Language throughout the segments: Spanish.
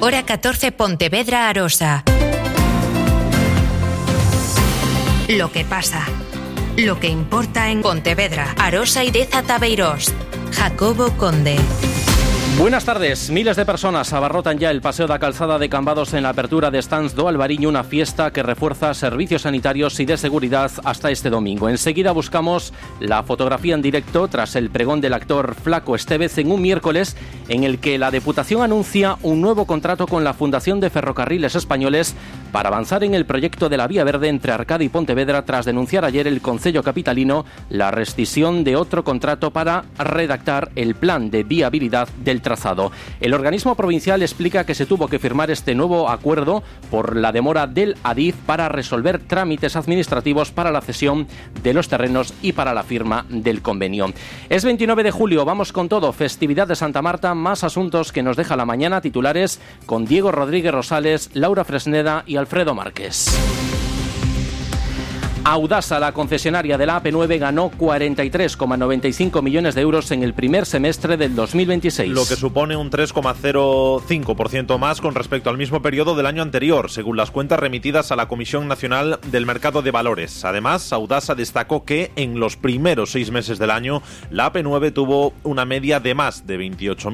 Hora 14, Pontevedra, Arosa. Lo que pasa. Lo que importa en Pontevedra, Arosa y Deza Tabeirós. Jacobo Conde. Buenas tardes. Miles de personas abarrotan ya el Paseo da Calzada de Cambados en la apertura de Stands do Albariño, una fiesta que refuerza servicios sanitarios y de seguridad hasta este domingo. Enseguida buscamos la fotografía en directo tras el pregón del actor Flaco Estevez en un miércoles en el que la Deputación anuncia un nuevo contrato con la Fundación de Ferrocarriles Españoles para avanzar en el proyecto de la Vía Verde entre Arcade y Pontevedra tras denunciar ayer el Concello capitalino la rescisión de otro contrato para redactar el plan de viabilidad del trazado. El organismo provincial explica que se tuvo que firmar este nuevo acuerdo por la demora del Adif para resolver trámites administrativos para la cesión de los terrenos y para la firma del convenio. Es 29 de julio, vamos con todo, festividad de Santa Marta, más asuntos que nos deja la mañana, titulares con Diego Rodríguez Rosales, Laura Fresneda y Alfredo Márquez. Audasa, la concesionaria de la AP9, ganó 43,95 millones de euros en el primer semestre del 2026. Lo que supone un 3,05% más con respecto al mismo periodo del año anterior, según las cuentas remitidas a la Comisión Nacional del Mercado de Valores. Además, Audasa destacó que en los primeros 6 meses del año, la AP9 tuvo una media de más de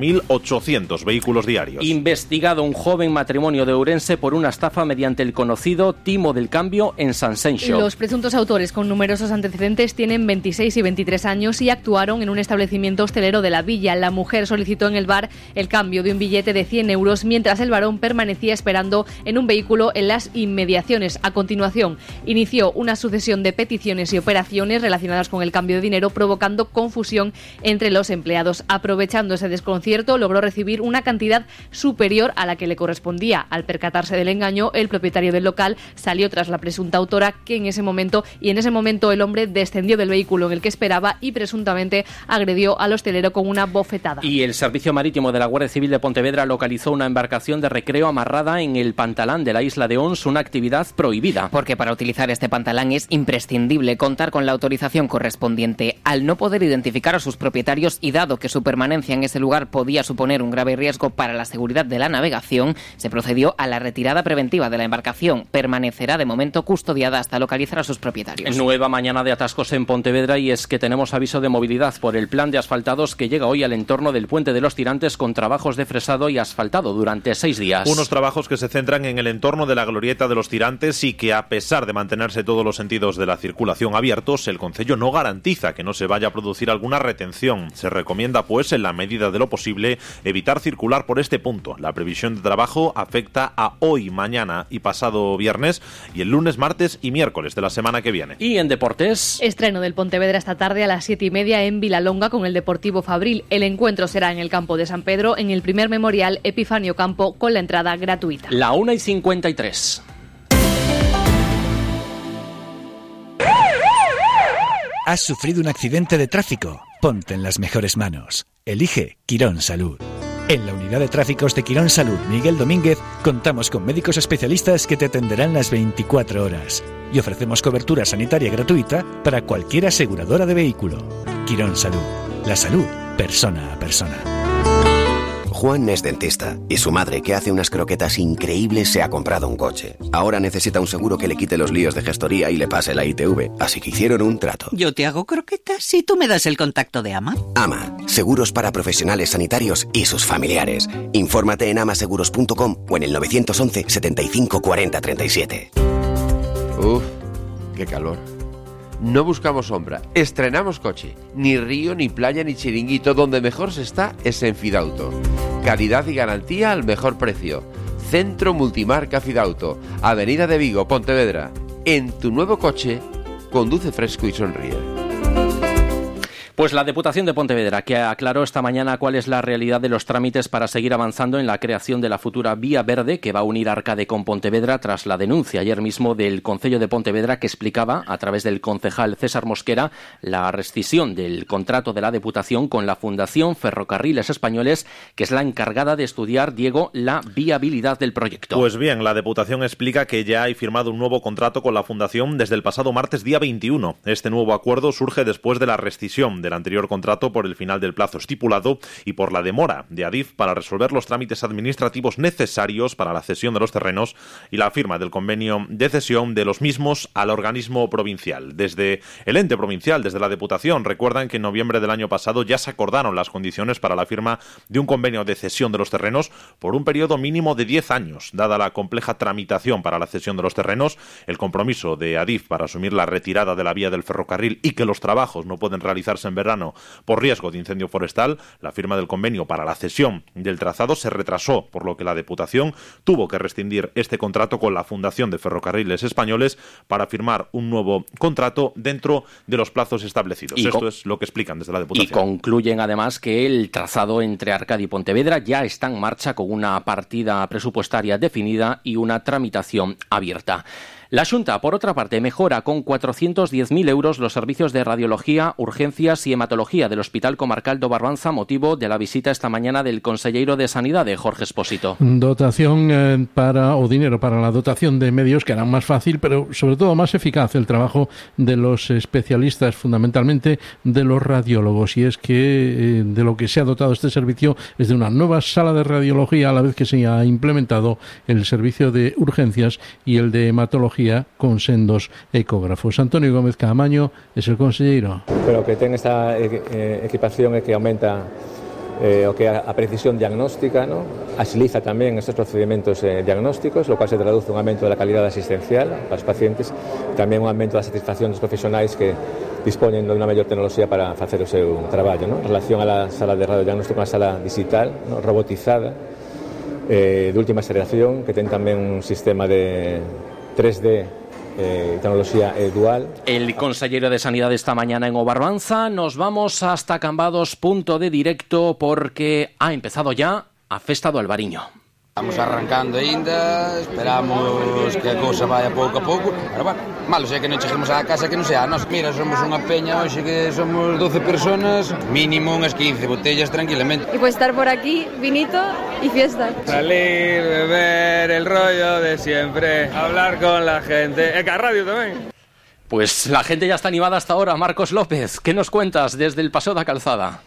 28.800 vehículos diarios. Investigado un joven matrimonio de Ourense por una estafa mediante el conocido timo del cambio en Sanxenxo. Los presuntos autores con numerosos antecedentes tienen 26 y 23 años y actuaron en un establecimiento hostelero de la villa. La mujer solicitó en el bar el cambio de un billete de 100 euros mientras el varón permanecía esperando en un vehículo en las inmediaciones. A continuación, inició una sucesión de peticiones y operaciones relacionadas con el cambio de dinero, provocando confusión entre los empleados. Aprovechando ese desconcierto, logró recibir una cantidad superior a la que le correspondía. Al percatarse del engaño, el propietario del local salió tras la presunta autora, que en ese momento el hombre descendió del vehículo en el que esperaba y presuntamente agredió al hostelero con una bofetada. Y el Servicio Marítimo de la Guardia Civil de Pontevedra localizó una embarcación de recreo amarrada en el pantalán de la isla de Ons, una actividad prohibida. Porque para utilizar este pantalán es imprescindible contar con la autorización correspondiente. Al no poder identificar a sus propietarios y dado que su permanencia en ese lugar podía suponer un grave riesgo para la seguridad de la navegación, se procedió a la retirada preventiva de la embarcación. Permanecerá de momento custodiada hasta localizar a sus propietarios. Nueva mañana de atascos en Pontevedra, y es que tenemos aviso de movilidad por el plan de asfaltados que llega hoy al entorno del Puente de los Tirantes con trabajos de fresado y asfaltado durante 6 días. Unos trabajos que se centran en el entorno de la glorieta de los Tirantes y que, a pesar de mantenerse todos los sentidos de la circulación abiertos, el concello no garantiza que no se vaya a producir alguna retención. Se recomienda, pues, en la medida de lo posible, evitar circular por este punto. La previsión de trabajo afecta a hoy, mañana y pasado viernes y el lunes, martes y miércoles de la semana que viene. Y en deportes, estreno del Pontevedra esta tarde a las 7:30 en Vilalonga con el Deportivo Fabril. El encuentro será en el campo de San Pedro, en el primer memorial Epifanio Campo, con la entrada gratuita. La 1:53. ¿Has sufrido un accidente de tráfico? Ponte en las mejores manos. Elige Quirón Salud. En la unidad de tráficos de Quirón Salud Miguel Domínguez contamos con médicos especialistas que te atenderán las 24 horas y ofrecemos cobertura sanitaria gratuita para cualquier aseguradora de vehículo. Quirón Salud. La salud, persona a persona. Juan es dentista y su madre, que hace unas croquetas increíbles, se ha comprado un coche. Ahora necesita un seguro que le quite los líos de gestoría y le pase la ITV, así que hicieron un trato. Yo te hago croquetas y tú me das el contacto de AMA. AMA, seguros para profesionales sanitarios y sus familiares. Infórmate en amaseguros.com o en el 911 75 40 37. Uf, qué calor. No buscamos sombra, estrenamos coche. Ni río, ni playa, ni chiringuito. Donde mejor se está es en Fidauto. Calidad y garantía al mejor precio. Centro Multimarca Fidauto, Avenida de Vigo, Pontevedra. En tu nuevo coche, conduce fresco y sonríe. Pues la Deputación de Pontevedra, que aclaró esta mañana cuál es la realidad de los trámites para seguir avanzando en la creación de la futura Vía Verde que va a unir Arcade con Pontevedra tras la denuncia ayer mismo del Concello de Pontevedra, que explicaba a través del concejal César Mosquera la rescisión del contrato de la Deputación con la Fundación Ferrocarriles Españoles, que es la encargada de estudiar, Diego, la viabilidad del proyecto. Pues bien, la Deputación explica que ya hay firmado un nuevo contrato con la Fundación desde el pasado martes día 21. Este nuevo acuerdo surge después de la rescisión del anterior contrato por el final del plazo estipulado y por la demora de Adif para resolver los trámites administrativos necesarios para la cesión de los terrenos y la firma del convenio de cesión de los mismos al organismo provincial. Desde el ente provincial, desde la Diputación, recuerdan que en noviembre del año pasado ya se acordaron las condiciones para la firma de un convenio de cesión de los terrenos por un periodo mínimo de 10 años. Dada la compleja tramitación para la cesión de los terrenos, el compromiso de Adif para asumir la retirada de la vía del ferrocarril y que los trabajos no pueden realizarse en verano por riesgo de incendio forestal, la firma del convenio para la cesión del trazado se retrasó, por lo que la Diputación tuvo que rescindir este contrato con la Fundación de Ferrocarriles Españoles para firmar un nuevo contrato dentro de los plazos establecidos. Esto es lo que explican desde la Diputación. Y concluyen además que el trazado entre Arcadi y Pontevedra ya está en marcha con una partida presupuestaria definida y una tramitación abierta. La Xunta, por otra parte, mejora con 410.000 euros los servicios de radiología, urgencias y hematología del Hospital Comarcal do Barbanza, motivo de la visita esta mañana del conselleiro de Sanidade, Jorge Expósito. Dotación dinero para la dotación de medios que harán más fácil, pero sobre todo más eficaz el trabajo de los especialistas, fundamentalmente de los radiólogos. Y es que de lo que se ha dotado este servicio es de una nueva sala de radiología, a la vez que se ha implementado el servicio de urgencias y el de hematología con sendos ecógrafos. Antonio Gómez Caamaño es el conselleiro. Pero que ten esta equipación é que aumenta o que a precisión diagnóstica, ¿no? Agiliza tamén estes procedimentos diagnósticos, lo cual se traduce un aumento da calidade asistencial para os pacientes, tamén un aumento da satisfacción dos profesionais que dispoñen de unha mellor tecnoloxía para facer o seu traballo, ¿no? En relación a la sala de radiodiagnóstico, unha sala digital, ¿no? Robotizada, de última xeración, que ten tamén un sistema de 3D, tecnología dual. El consejero de Sanidad esta mañana en Obarbanza. Nos vamos hasta Cambados, punto de directo, porque ha empezado ya a Festa do Albariño. Estamos arrancando ainda, esperamos que a cousa vaya pouco a pouco, pero bueno, malo sei que non cheguemos á casa que non sea a nos. Mira, somos unha peña hoxe que somos 12 personas, mínimo unhas 15 botellas tranquilamente. Y pues estar por aquí, vinito y fiesta. Salir, beber, el rollo de siempre, hablar con la gente, a radio tamén. Pues la gente ya está animada hasta ahora. Marcos López, ¿qué nos cuentas desde el Paseo da Calzada?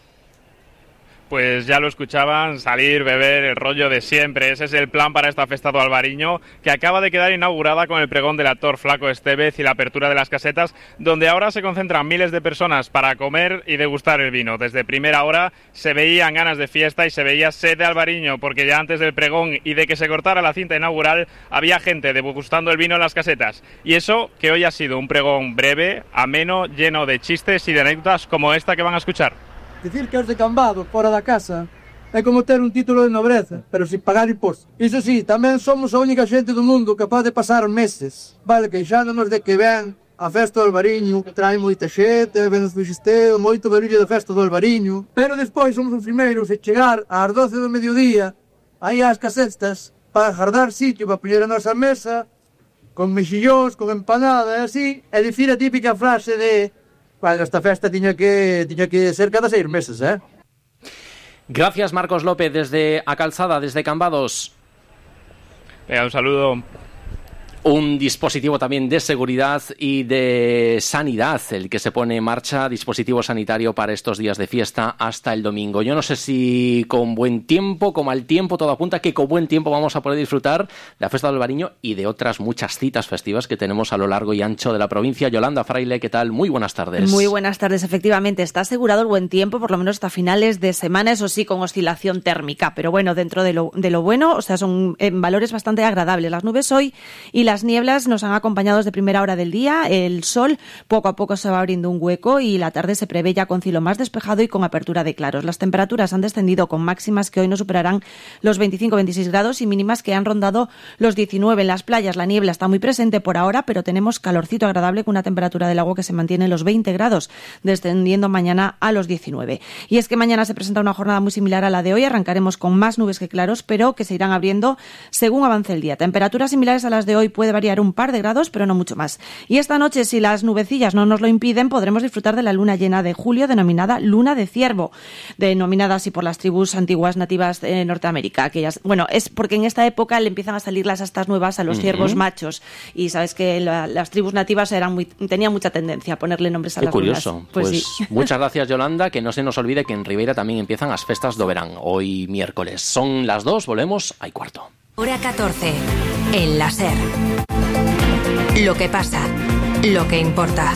Pues ya lo escuchaban, salir, beber, el rollo de siempre. Ese es el plan para esta Festa do Albariño, que acaba de quedar inaugurada con el pregón del actor Flaco Estevez y la apertura de las casetas, donde ahora se concentran miles de personas para comer y degustar el vino. Desde primera hora se veían ganas de fiesta y se veía sed de albariño, porque ya antes del pregón y de que se cortara la cinta inaugural, había gente degustando el vino en las casetas. Y eso que hoy ha sido un pregón breve, ameno, lleno de chistes y de anécdotas como esta que van a escuchar. Dicir que os de Cambados, fora da casa, é como ter un título de nobreza, pero sin pagar imposto. Iso sí, tamén somos a única xente do mundo capaz de pasar meses, vale, queixándonos de que ven a Festa do Albariño, que trae moita xente, ven os fixisteo, moito barullo da Festa do Albariño, pero despois somos os primeiros de chegar ás 12 do mediodía, aí ás casetas, para jardar sitio para poñer a nosa mesa, con mexillóns, con empanada e así, e dicir a típica frase de bueno, esta festa tiña que ser cada 6 meses, ¿eh? Gracias, Marcos López, desde A Calzada, desde Cambados. Un saludo. Un dispositivo también de seguridad y de sanidad, el que se pone en marcha, dispositivo sanitario para estos días de fiesta hasta el domingo. Yo no sé si con buen tiempo, con mal tiempo, todo apunta que con buen tiempo vamos a poder disfrutar de la Festa del Albariño y de otras muchas citas festivas que tenemos a lo largo y ancho de la provincia. Yolanda Fraile, ¿qué tal? Muy buenas tardes. Muy buenas tardes, efectivamente. Está asegurado el buen tiempo, por lo menos hasta finales de semana, eso sí, con oscilación térmica. Pero bueno, dentro de lo bueno, o sea, son valores bastante agradables. Las nubes hoy y las nieblas nos han acompañado desde primera hora del día. El sol poco a poco se va abriendo un hueco y la tarde se prevé ya con cielo más despejado y con apertura de claros. Las temperaturas han descendido con máximas que hoy no superarán los 25-26 grados y mínimas que han rondado los 19. En las playas la niebla está muy presente por ahora, pero tenemos calorcito agradable con una temperatura del agua que se mantiene en los 20 grados, descendiendo mañana a los 19. Y es que mañana se presenta una jornada muy similar a la de hoy. Arrancaremos con más nubes que claros, pero que se irán abriendo según avance el día. Temperaturas similares a las de hoy puede variar un par de grados, pero no mucho más. Y esta noche, si las nubecillas no nos lo impiden, podremos disfrutar de la luna llena de julio, denominada Luna de Ciervo, denominada así por las tribus antiguas nativas de Norteamérica. Es porque en esta época le empiezan a salir las astas nuevas a los ciervos machos, y sabes que las tribus nativas tenían mucha tendencia a ponerle nombres a las lunas. Qué curioso. Pues sí. Muchas gracias, Yolanda, que no se nos olvide que en Ribeira también empiezan las festas do verán, hoy miércoles. Son las 2, volvemos a 1:15. Hora 14, en la SER. Lo que pasa, lo que importa.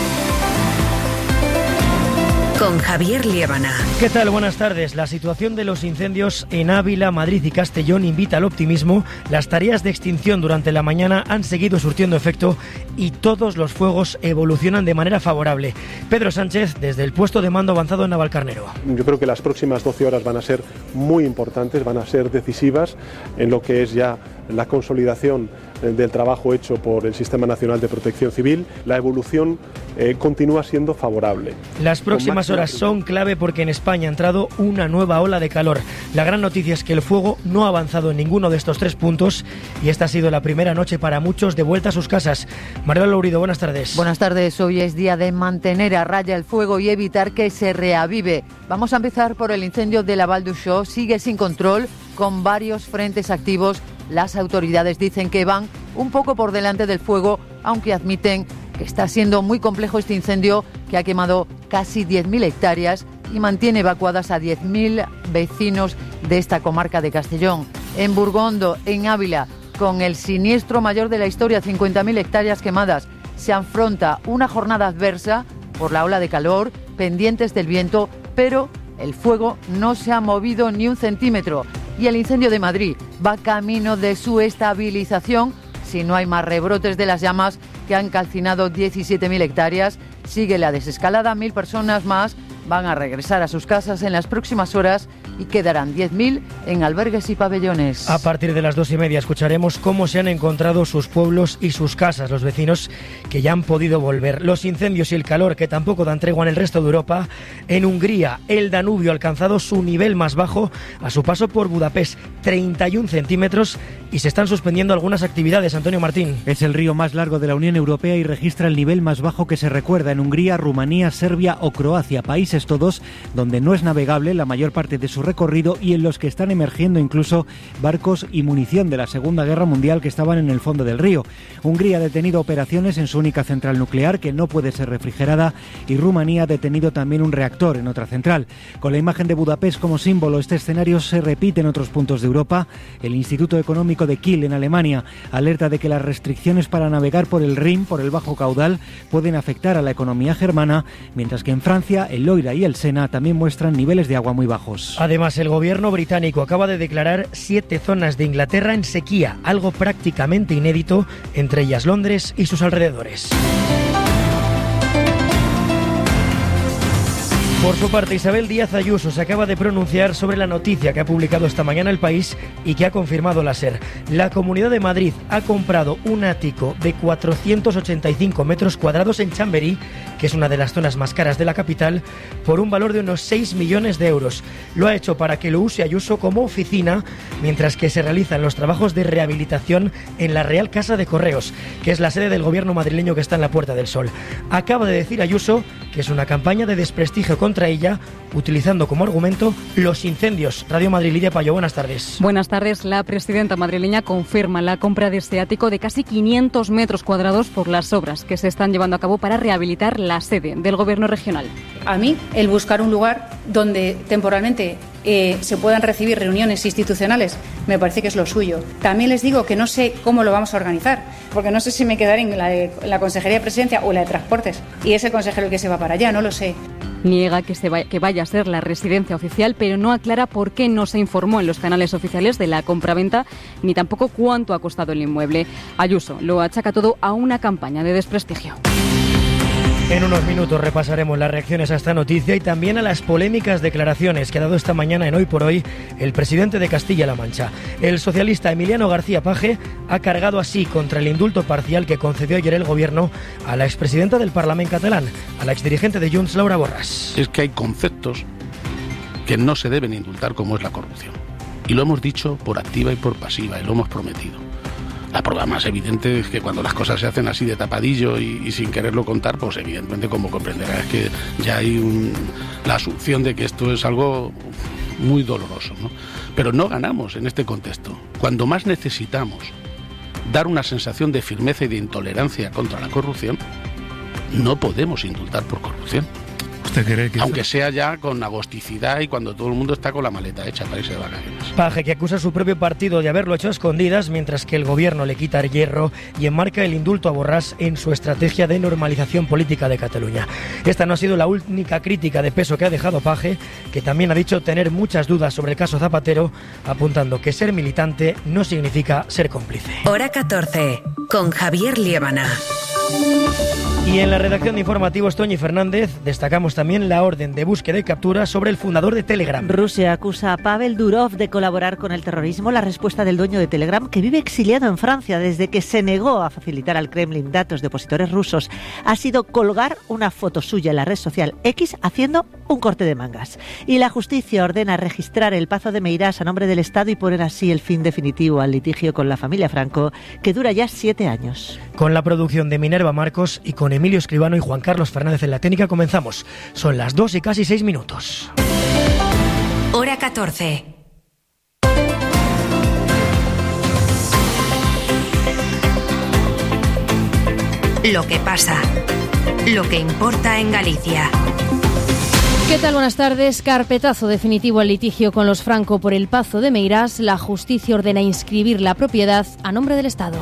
Con Javier Liébana. ¿Qué tal? Buenas tardes. La situación de los incendios en Ávila, Madrid y Castellón invita al optimismo. Las tareas de extinción durante la mañana han seguido surtiendo efecto y todos los fuegos evolucionan de manera favorable. Pedro Sánchez, desde el puesto de mando avanzado en Navalcarnero. Yo creo que las próximas 12 horas van a ser muy importantes, van a ser decisivas en lo que es ya la consolidación del trabajo hecho por el Sistema Nacional de Protección Civil. La evolución continúa siendo favorable. Las próximas horas son clave porque en España ha entrado una nueva ola de calor. La gran noticia es que el fuego no ha avanzado en ninguno de estos 3 puntos y esta ha sido la primera noche para muchos de vuelta a sus casas. María Lourido, buenas tardes. Buenas tardes. Hoy es día de mantener a raya el fuego y evitar que se reavive. Vamos a empezar por el incendio de la Val d'Uixó. Sigue sin control, con varios frentes activos. Las autoridades dicen que van un poco por delante del fuego, aunque admiten que está siendo muy complejo este incendio que ha quemado casi 10.000 hectáreas y mantiene evacuadas a 10.000 vecinos de esta comarca de Castellón. En Burgondo, en Ávila, con el siniestro mayor de la historia, 50.000 hectáreas quemadas, se afronta una jornada adversa por la ola de calor, pendientes del viento, pero el fuego no se ha movido ni un centímetro. Y el incendio de Madrid va camino de su estabilización si no hay más rebrotes de las llamas que han calcinado 17.000 hectáreas. Sigue la desescalada, 1.000 personas más van a regresar a sus casas en las próximas horas y quedarán 10.000 en albergues y pabellones. A partir de las 2:30 escucharemos cómo se han encontrado sus pueblos y sus casas, los vecinos que ya han podido volver. Los incendios y el calor que tampoco dan tregua en el resto de Europa. En Hungría, el Danubio ha alcanzado su nivel más bajo a su paso por Budapest, 31 centímetros, y se están suspendiendo algunas actividades. Antonio Martín. Es el río más largo de la Unión Europea y registra el nivel más bajo que se recuerda en Hungría, Rumanía, Serbia o Croacia, países todos donde no es navegable la mayor parte de su recorrido y en los que están emergiendo incluso barcos y munición de la Segunda Guerra Mundial que estaban en el fondo del río. Hungría ha detenido operaciones en su única central nuclear que no puede ser refrigerada y Rumanía ha detenido también un reactor en otra central. Con la imagen de Budapest como símbolo, este escenario se repite en otros puntos de Europa. El Instituto Económico de Kiel en Alemania alerta de que las restricciones para navegar por el Rin, por el bajo caudal, pueden afectar a la economía germana, mientras que en Francia el Loira y el Sena también muestran niveles de agua muy bajos. Además, el gobierno británico acaba de declarar 7 zonas de Inglaterra en sequía, algo prácticamente inédito, entre ellas Londres y sus alrededores. Por su parte, Isabel Díaz Ayuso se acaba de pronunciar sobre la noticia que ha publicado esta mañana El País y que ha confirmado la SER. La Comunidad de Madrid ha comprado un ático de 485 metros cuadrados en Chamberí, que es una de las zonas más caras de la capital, por un valor de unos 6 millones de euros. Lo ha hecho para que lo use Ayuso como oficina, mientras que se realizan los trabajos de rehabilitación en la Real Casa de Correos, que es la sede del gobierno madrileño que está en la Puerta del Sol. Acaba de decir Ayuso que es una campaña de desprestigio contra ella, utilizando como argumento los incendios. Radio Madrid, Lidia Payo, buenas tardes. Buenas tardes. La presidenta madrileña confirma la compra de este ático de casi 500 metros cuadrados por las obras que se están llevando a cabo para rehabilitar la sede del gobierno regional. A mí, el buscar un lugar donde temporalmente se puedan recibir reuniones institucionales me parece que es lo suyo. También les digo que no sé cómo lo vamos a organizar, porque no sé si me quedaré en la Consejería de Presidencia o en la de Transportes, y es el consejero el que se va para allá, no lo sé. Niega que vaya a ser la residencia oficial, pero no aclara por qué no se informó en los canales oficiales de la compraventa, ni tampoco cuánto ha costado el inmueble. Ayuso lo achaca todo a una campaña de desprestigio. En unos minutos repasaremos las reacciones a esta noticia y también a las polémicas declaraciones que ha dado esta mañana en Hoy por Hoy el presidente de Castilla-La Mancha. El socialista Emiliano García Paje ha cargado así contra el indulto parcial que concedió ayer el gobierno a la expresidenta del Parlamento catalán, a la exdirigente de Junts, Laura Borràs. Es que hay conceptos que no se deben indultar, como es la corrupción. Y lo hemos dicho por activa y por pasiva, y lo hemos prometido. La prueba más evidente es que cuando las cosas se hacen así de tapadillo y sin quererlo contar, pues evidentemente, como comprenderás, que ya hay la asunción de que esto es algo muy doloroso, ¿no? Pero no ganamos en este contexto. Cuando más necesitamos dar una sensación de firmeza y de intolerancia contra la corrupción, no podemos indultar por corrupción. ¿Usted cree que aunque sea ya con agosticidad y cuando todo el mundo está con la maleta hecha para irse de vacaciones? Paje, que acusa a su propio partido de haberlo hecho a escondidas, mientras que el gobierno le quita el hierro y enmarca el indulto a Borràs en su estrategia de normalización política de Cataluña. Esta no ha sido la única crítica de peso que ha dejado Paje, que también ha dicho tener muchas dudas sobre el caso Zapatero, apuntando que ser militante no significa ser cómplice. Hora 14, con Javier Liébana. Y en la redacción de informativos, Toñi Fernández, destacamos también la orden de búsqueda y captura sobre el fundador de Telegram. Rusia acusa a Pavel Durov de colaborar con el terrorismo. La respuesta del dueño de Telegram, que vive exiliado en Francia desde que se negó a facilitar al Kremlin datos de opositores rusos, ha sido colgar una foto suya en la red social X haciendo un corte de mangas. Y la justicia ordena registrar el Pazo de Meirás a nombre del Estado y poner así el fin definitivo al litigio con la familia Franco, que dura ya 7 años. Con la producción de Minerva Marcos y con Emilio Escribano y Juan Carlos Fernández en la técnica comenzamos. Son las 2 y casi 6 minutos. Hora 14. Lo que pasa. Lo que importa en Galicia. ¿Qué tal? Buenas tardes. Carpetazo definitivo al litigio con los Franco por el Pazo de Meirás. La justicia ordena inscribir la propiedad a nombre del Estado.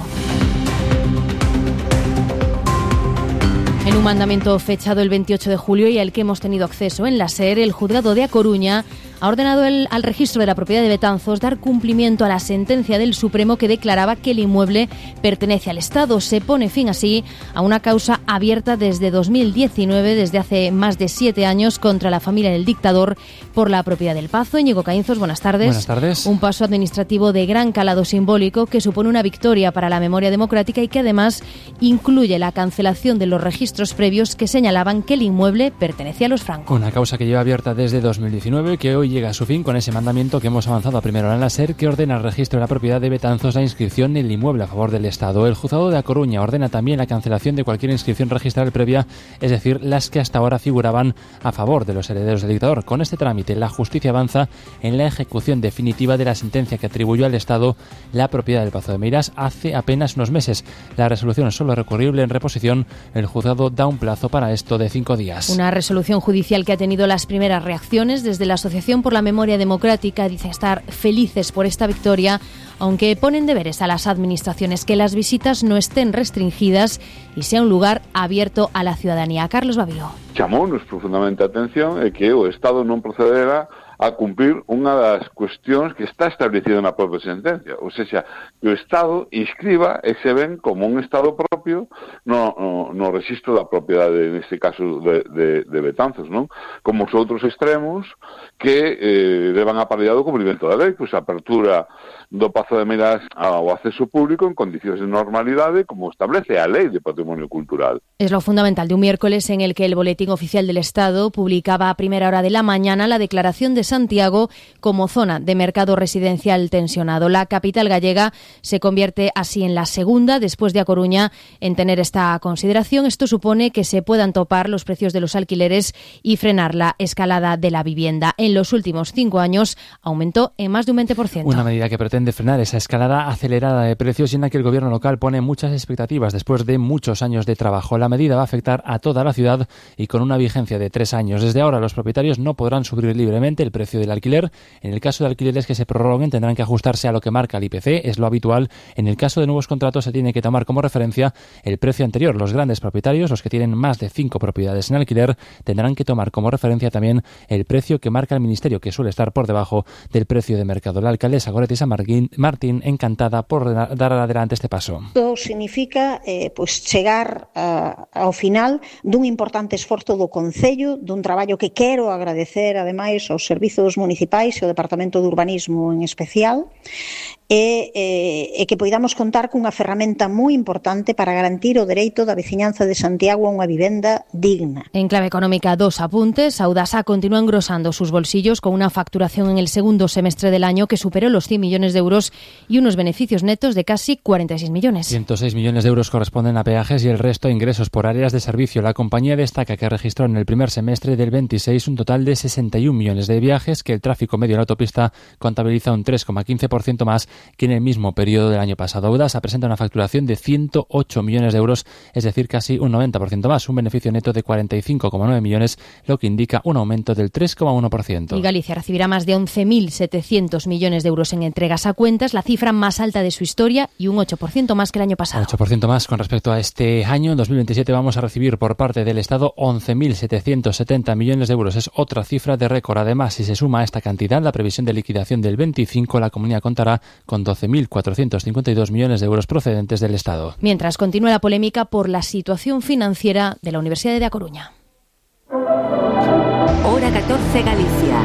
En un mandamiento fechado el 28 de julio y al que hemos tenido acceso en la SER, el juzgado de A Coruña ha ordenado al registro de la propiedad de Betanzos dar cumplimiento a la sentencia del Supremo que declaraba que el inmueble pertenece al Estado. Se pone fin así a una causa abierta desde 2019, desde hace más de 7 años, contra la familia del dictador por la propiedad del Pazo. Íñigo Caínzos, buenas tardes. Buenas tardes. Un paso administrativo de gran calado simbólico que supone una victoria para la memoria democrática y que además incluye la cancelación de los registros previos que señalaban que el inmueble pertenecía a los Franco. Una causa que lleva abierta desde 2019 que hoy llega a su fin con ese mandamiento que hemos avanzado a primera hora en la SER, que ordena el registro de la propiedad de Betanzos la inscripción en el inmueble a favor del Estado. El juzgado de A Coruña ordena también la cancelación de cualquier inscripción registral previa, es decir, las que hasta ahora figuraban a favor de los herederos del dictador. Con este trámite, la justicia avanza en la ejecución definitiva de la sentencia que atribuyó al Estado la propiedad del Pazo de Meirás hace apenas unos meses. La resolución es solo recurrible en reposición. El juzgado da un plazo para esto de 5 días. Una resolución judicial que ha tenido las primeras reacciones desde la Asociación por la Memoria Democrática. Dice estar felices por esta victoria, aunque ponen deberes a las administraciones que las visitas no estén restringidas y sea un lugar abierto a la ciudadanía. Carlos Babío. Chamounos profundamente a atención é que o Estado non procederá a cumprir unha das cuestións que está establecida na propia sentencia, ou seja, que o Estado inscriba ese ben como un Estado propio no registro da propiedade, neste caso de Betanzos, non? Como os outros extremos que levan aparellado o cumprimento da lei, pois a apertura do Pazo de Meirás ao acceso público en condicións de normalidade, como establece a Lei de Patrimonio Cultural. Es lo fundamental de un miércoles en el que el Boletín Oficial del Estado publicaba a primera hora de la mañana la declaración de Santiago como zona de mercado residencial tensionado. La capital gallega se convierte así en la segunda, después de A Coruña, en tener esta consideración. Esto supone que se puedan topar los precios de los alquileres y frenar la escalada de la vivienda. En los últimos 5 años aumentó en más de un 20%. Una medida que pretende frenar esa escalada acelerada de precios y en la que el gobierno local pone muchas expectativas después de muchos años de trabajo. La medida va a afectar a toda la ciudad y con una vigencia de 3 años. Desde ahora los propietarios no podrán subir libremente el precio del alquiler. En el caso de alquileres que se prorroguen tendrán que ajustarse a lo que marca el IPC, es lo habitual. En el caso de nuevos contratos se tiene que tomar como referencia el precio anterior. Los grandes propietarios, los que tienen más de 5 propiedades en alquiler, tendrán que tomar como referencia también el precio que marca el Ministerio, que suele estar por debajo del precio de mercado. La alcaldesa Goretti San Martín, encantada por dar adelante este paso. Todo significa chegar ao final dun importante esforzo do Concello, dun traballo que quero agradecer ademais aos servizos municipais e ao Departamento de Urbanismo en especial, e que poidamos contar cunha ferramenta moi importante para garantir o dereito da veciñanza de Santiago a unha vivenda digna. En clave económica, dos apuntes. Audasa continúa engrosando sus bolsillos con una facturación en el segundo semestre del año que superó los 100 millones de euros y unos beneficios netos de casi 46 millones. 106 millones de euros corresponden a peajes y el resto a ingresos por áreas de servicio. La compañía destaca que registró en el primer semestre del 26 un total de 61 millones de viajes, que el tráfico medio en la autopista contabiliza un 3,15% más que en el mismo periodo del año pasado. Audasa presenta una facturación de 108 millones de euros, es decir, casi un 90% más, un beneficio neto de 45,9 millones, lo que indica un aumento del 3,1%. Y Galicia recibirá más de 11.700 millones de euros en entregas a cuentas, la cifra más alta de su historia y un 8% más que el año pasado. 8% más con respecto a este año. En 2027 vamos a recibir por parte del Estado 11.770 millones de euros. Es otra cifra de récord. Además, si se suma a esta cantidad la previsión de liquidación del 25, la comunidad contará con 12.452 millones de euros procedentes del Estado. Mientras continúa la polémica por la situación financiera de la Universidad de A Coruña. Hora 14 Galicia.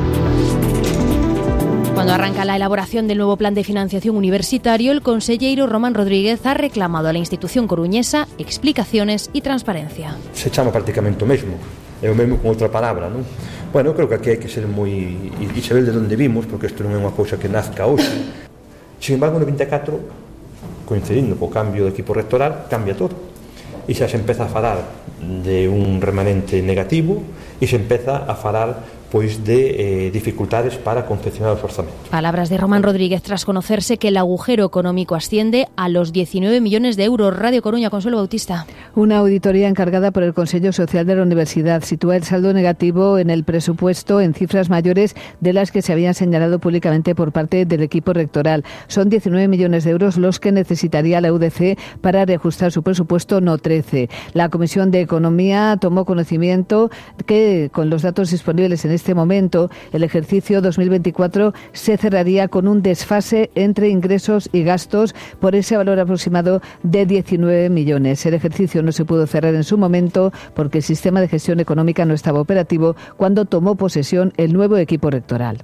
Cuando arranca la elaboración del nuevo plan de financiación universitario, el conselleiro Román Rodríguez ha reclamado a la institución coruñesa explicaciones y transparencia. Se chama prácticamente o mesmo, é o mesmo con outra palabra, non? Bueno, creo que aquí hai que ser moi... e saber de onde vimos, porque isto non é unha cousa que nazca hoxe. Sin embargo, no 24, coincidindo co cambio de equipo rectoral, cambia todo. E xa se empeza a falar de un remanente negativo e se empeza a falar pois de dificultades para confeccionar os orzamentos. Palabras de Román Rodríguez tras conocerse que el agujero económico asciende a los 19 millones de euros. Radio Coruña, Consuelo Bautista. Una auditoría encargada por el Consejo Social de la Universidad sitúa el saldo negativo en el presupuesto en cifras mayores de las que se habían señalado públicamente por parte del equipo rectoral. Son 19 millones de euros los que necesitaría la UDC para reajustar su presupuesto, no 13. La Comisión de Economía tomó conocimiento que con los datos disponibles en este momento, el ejercicio 2024 se cerraría con un desfase entre ingresos y gastos por ese valor aproximado de 19 millones. El ejercicio no se pudo cerrar en su momento porque el sistema de gestión económica no estaba operativo cuando tomó posesión el nuevo equipo rectoral.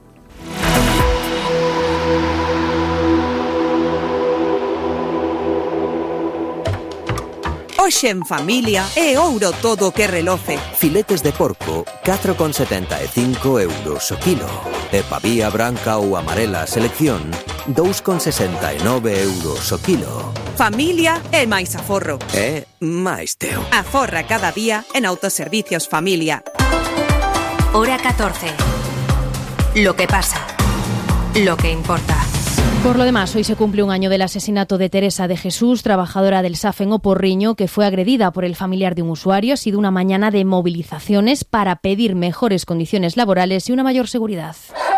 Hoxe en familia é ouro todo o que reloce. Filetes de porco, 4,75 euros o kilo. E pavía branca ou amarela selección, 2,69 euros o kilo. Familia é máis aforro. É máis teo. Aforra cada día en Autoservicios Familia. Hora 14. Lo que pasa. Lo que importa. Por lo demás, hoy se cumple un año del asesinato de Teresa de Jesús, trabajadora del SAF en Oporriño, que fue agredida por el familiar de un usuario. Ha sido una mañana de movilizaciones para pedir mejores condiciones laborales y una mayor seguridad.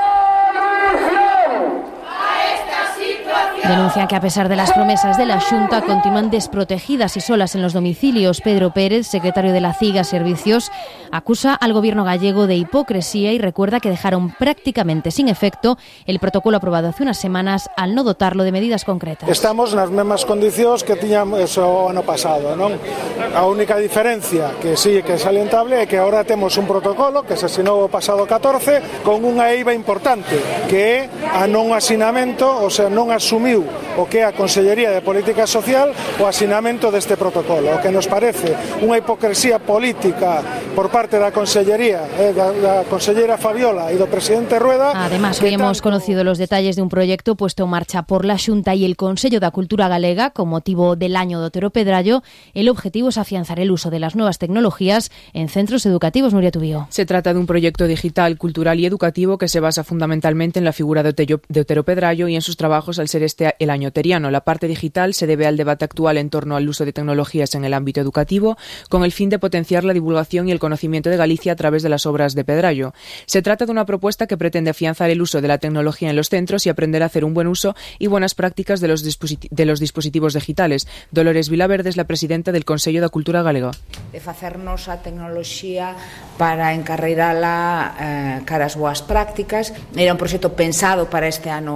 Denuncian que a pesar de las promesas de la Xunta continúan desprotegidas y solas en los domicilios. Pedro Pérez, secretario de la CIGA Servicios, acusa al gobierno gallego de hipocresía y recuerda que dejaron prácticamente sin efecto el protocolo aprobado hace unas semanas al no dotarlo de medidas concretas. Estamos nas mesmas condicións que tiñamos o ano pasado, non? A única diferencia que sí que é salientable é que agora temos un protocolo que se asinou o pasado 14 con unha eiva importante, que é a non asinamento, o sea, non asumir o que é a Consellería de Política Social o asinamento deste protocolo, o que nos parece unha hipocresía política por parte da Consellería, da Consellera Fabiola e do presidente Rueda. Además, hoy hemos conocido los detalles de un proyecto puesto en marcha por la Xunta y el Consello da Cultura Galega con motivo del año de Otero Pedrallo. El objetivo es afianzar el uso de las nuevas tecnologías en centros educativos. Nuria Tubío. Se trata de un proyecto digital, cultural y educativo que se basa fundamentalmente en la figura de Otero Pedrallo y en sus trabajos al ser este el año oteriano. La parte digital se debe al debate actual en torno al uso de tecnologías en el ámbito educativo, con el fin de potenciar la divulgación y el conocimiento de Galicia a través de las obras de Pedrallo. Se trata de una propuesta que pretende afianzar el uso de la tecnología en los centros y aprender a hacer un buen uso y buenas prácticas de los dispositivos digitales. Dolores Vilaverde es la presidenta del Consello da Cultura Galega. De facernos a tecnoloxía para encarreirala cara as boas prácticas. Era un proxecto pensado para este ano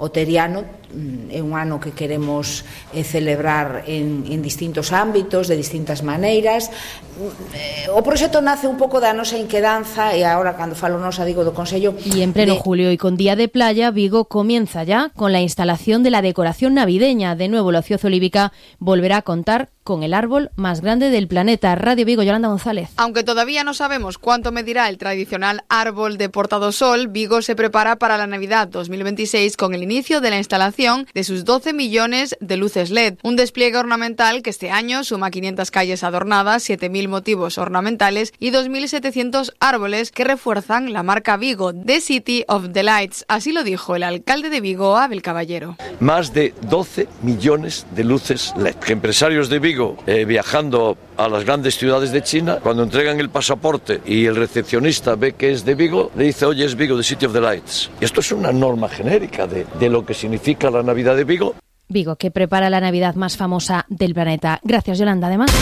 teriano. É un ano que queremos celebrar en distintos ámbitos, de distintas maneiras. O proxecto nace un pouco da nosa inquedanza e agora, cando falo nosa, digo do Consello. Y en pleno julio y con día de playa, Vigo comienza ya con la instalación de la decoración navideña. De nuevo, la ciudad olívica volverá a contar con el árbol más grande del planeta. Radio Vigo, Yolanda González. Aunque todavía no sabemos cuánto medirá el tradicional árbol de Portado Sol, Vigo se prepara para la Navidad 2026 con el inicio de la instalación de sus 12 millones de luces LED. Un despliegue ornamental que este año suma 500 calles adornadas, 7.000 motivos ornamentales y 2.700 árboles que refuerzan la marca Vigo, The City of the Lights. Así lo dijo el alcalde de Vigo, Abel Caballero. Más de 12 millones de luces LED. Empresarios de Vigo viajando a las grandes ciudades de China, cuando entregan el pasaporte y el recepcionista ve que es de Vigo, le dice, oye, es Vigo, The City of the Lights. Y esto es una norma genérica de lo que significa la Navidad de Vigo. Vigo, que prepara la Navidad más famosa del planeta. Gracias, Yolanda. Además,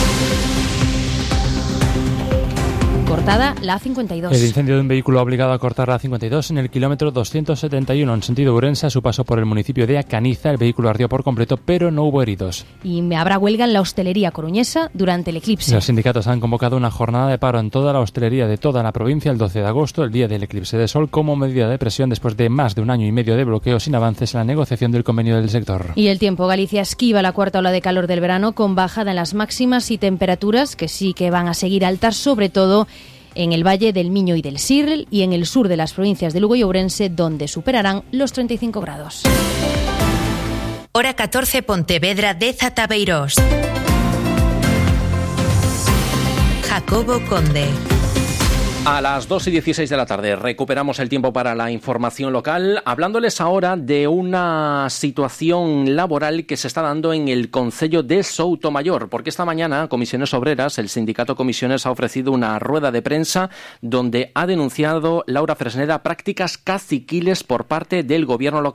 cortada la A52. El incendio de un vehículo ha obligado a cortar la A52 en el kilómetro 271 en sentido Ourense. A su paso por el municipio de Acaniza, el vehículo ardió por completo, pero no hubo heridos. Y habrá huelga en la hostelería coruñesa durante el eclipse. Los sindicatos han convocado una jornada de paro en toda la hostelería de toda la provincia el 12 de agosto, el día del eclipse de sol, como medida de presión después de más de un año y medio de bloqueo sin avances en la negociación del convenio del sector. Y el tiempo. Galicia esquiva la cuarta ola de calor del verano con bajada en las máximas y temperaturas que sí que van a seguir altas, sobre todo en el Valle del Miño y del Sirrel y en el sur de las provincias de Lugo y Ourense, donde superarán los 35 grados. Hora 14, Pontevedra, Deza, Tabeirós. Jacobo Conde. A las 2:16 de la tarde recuperamos el tiempo para la información local, hablándoles ahora de una situación laboral que se está dando en el concello de Soutomayor, porque esta mañana Comisiones Obreras, el sindicato Comisiones, ha ofrecido una rueda de prensa donde ha denunciado Laura Fresneda prácticas caciquiles por parte del gobierno local.